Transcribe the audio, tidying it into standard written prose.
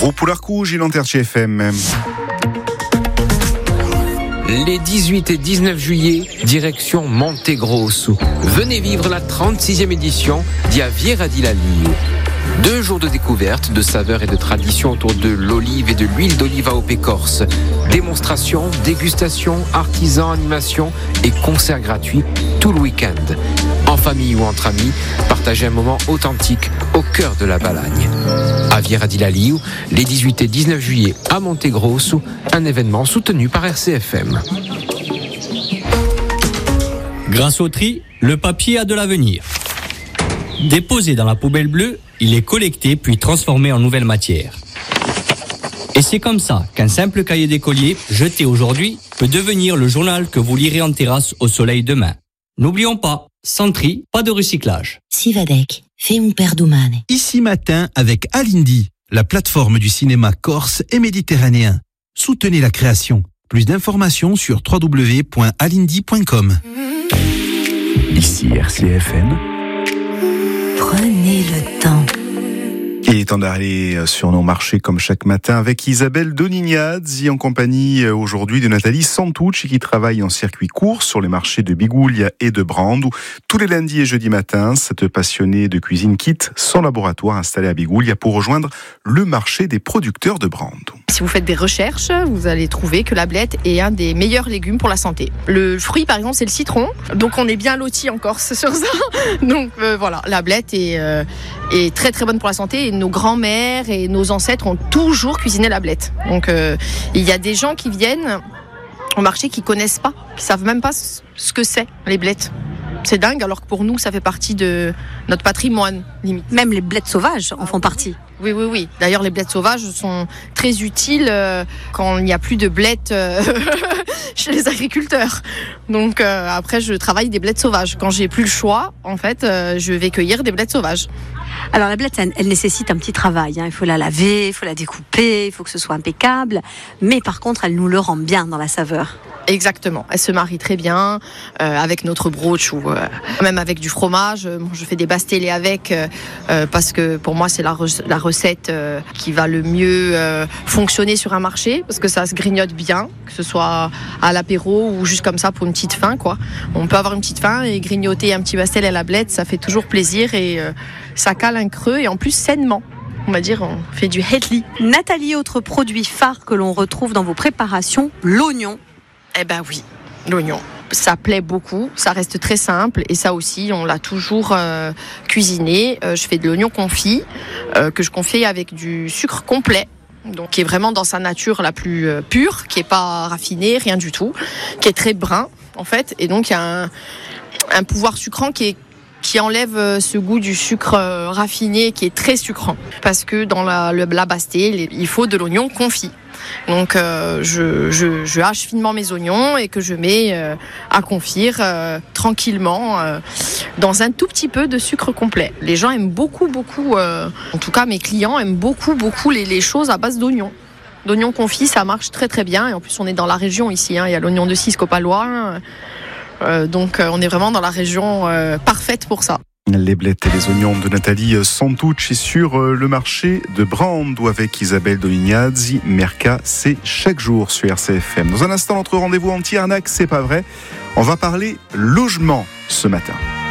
Gros Poularcou, Gilles Anterci FM. Les 18 et 19 juillet, direction Montegrosso. Venez vivre la 36e édition d'Aviera di Laliu. 2 jours de découverte, de saveurs et de traditions autour de l'olive et de l'huile d'olive à AOP Corse. Démonstrations, dégustations, artisans, animations et concerts gratuits tout le week-end. En famille ou entre amis, partagez un moment authentique au cœur de la Balagne. Aviera di Laliu, les 18 et 19 juillet à Montegrosso, un événement soutenu par RCFM. Grâce au tri, le papier a de l'avenir. Déposé dans la poubelle bleue, il est collecté puis transformé en nouvelle matière. Et c'est comme ça qu'un simple cahier d'écolier, jeté aujourd'hui, peut devenir le journal que vous lirez en terrasse au soleil demain. N'oublions pas, sans tri, pas de recyclage. Sivadec, fait un perdomane. Ici matin avec Alindi, la plateforme du cinéma corse et méditerranéen. Soutenez la création. Plus d'informations sur www.alindi.com. Ici RCFM. Prenez le temps. Il est temps d'aller sur nos marchés comme chaque matin avec Isabelle Donignazzi en compagnie aujourd'hui de Nathalie Santucci qui travaille en circuit court sur les marchés de Biguglia et de Brande où tous les lundis et jeudis matins, cette passionnée de cuisine quitte son laboratoire installé à Biguglia pour rejoindre le marché des producteurs de Brande. Si vous faites des recherches, vous allez trouver que la blette est un des meilleurs légumes pour la santé. Le fruit, par exemple, c'est le citron. Donc, on est bien lotis en Corse sur ça. Donc, voilà, la blette est très, très bonne pour la santé. Et nos grands-mères et nos ancêtres ont toujours cuisiné la blette. Donc, il y a des gens qui viennent au marché qui connaissent pas, qui savent même pas ce que c'est, les blettes. C'est dingue, alors que pour nous, ça fait partie de notre patrimoine, limite. Même les blettes sauvages en font partie. Oui. D'ailleurs, les blettes sauvages sont très utiles quand il n'y a plus de blettes chez les agriculteurs. Donc après, je travaille des blettes sauvages. Quand j'ai plus le choix, en fait, je vais cueillir des blettes sauvages. Alors la blette, elle nécessite un petit travail. Il faut la laver, il faut la découper, il faut que ce soit impeccable. Mais par contre, elle nous le rend bien dans la saveur. Exactement, elle se marie très bien avec notre broche ou même avec du fromage. Je fais des bastellés avec parce que pour moi c'est la recette qui va le mieux fonctionner sur un marché parce que ça se grignote bien, que ce soit à l'apéro ou juste comme ça pour une petite faim, quoi. On peut avoir une petite faim et grignoter un petit bastel à la blette, ça fait toujours plaisir et ça cale un creux et en plus sainement. On va dire, on fait du hetli. Nathalie, autre produit phare que l'on retrouve dans vos préparations, l'oignon. Eh ben oui, l'oignon. Ça plaît beaucoup, ça reste très simple et ça aussi, on l'a toujours cuisiné. Je fais de l'oignon confit, que je confie avec du sucre complet, donc qui est vraiment dans sa nature la plus pure, qui est pas raffiné, rien du tout, qui est très brun en fait. Et donc il y a un pouvoir sucrant qui enlève ce goût du sucre raffiné qui est très sucrant. Parce que dans la bastée, il faut de l'oignon confit. Donc je hache finement mes oignons et que je mets à confire tranquillement dans un tout petit peu de sucre complet. Les gens aiment beaucoup, en tout cas mes clients aiment beaucoup les choses à base d'oignons. D'oignons confits, ça marche très très bien et en plus on est dans la région ici, il y a l'oignon de Cisco pas loin. Donc on est vraiment dans la région parfaite pour ça. Les blettes et les oignons de Nathalie Santucci sur le marché de Brande ou avec Isabelle Donignazzi. Merca, c'est chaque jour sur RCFM. Dans un instant, notre rendez-vous anti-arnaque, c'est pas vrai. On va parler logement ce matin.